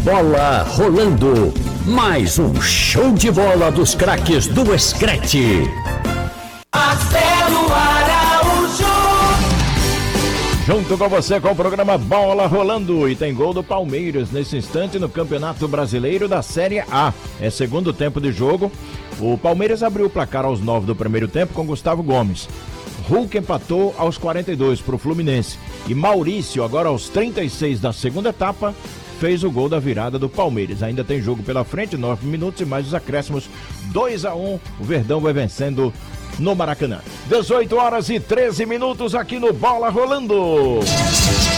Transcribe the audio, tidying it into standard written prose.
Bola rolando. Mais um show de bola dos craques do Screte. Marcelo Araújo. Junto com você com o programa Bola Rolando. E tem gol do Palmeiras nesse instante no Campeonato Brasileiro da Série A. É segundo tempo de jogo. O Palmeiras abriu o placar aos 9 do primeiro tempo com Gustavo Gomes. Hulk empatou aos 42 para o Fluminense. E Maurício, agora aos 36 da segunda etapa, fez o gol da virada do Palmeiras. Ainda tem jogo pela frente, 9 minutos e mais os acréscimos. 2-1, o Verdão vai vencendo no Maracanã. 18 horas e 13 minutos aqui no Bola Rolando.